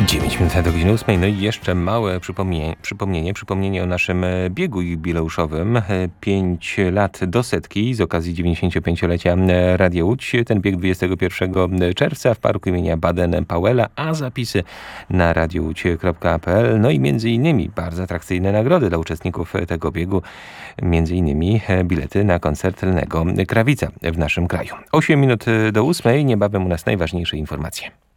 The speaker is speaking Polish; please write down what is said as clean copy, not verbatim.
9 minut do godziny 8. No i jeszcze małe przypomnienie o naszym biegu jubileuszowym. 5 lat do setki z okazji 95-lecia Radia Łódź. Ten bieg 21 czerwca w parku imienia Baden-Powella, a zapisy na radiowódź.pl. No i między innymi bardzo atrakcyjne nagrody dla uczestników tego biegu. Między innymi bilety na koncert Lennego Krawica w naszym kraju. 8 minut do 8. Niebawem u nas najważniejsze informacje.